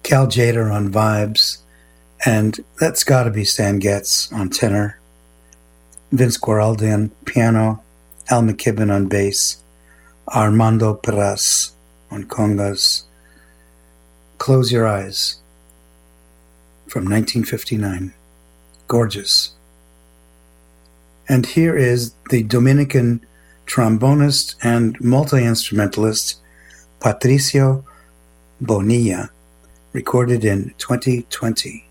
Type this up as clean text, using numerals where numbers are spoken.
Cal Jader on vibes, and that's got to be Stan Getz on tenor, Vince Guaraldi on piano, Al McKibben on bass, Armando Perras on congas. Close Your Eyes from 1959. Gorgeous. And here is the Dominican trombonist and multi-instrumentalist Patricio Bonilla, recorded in 2020.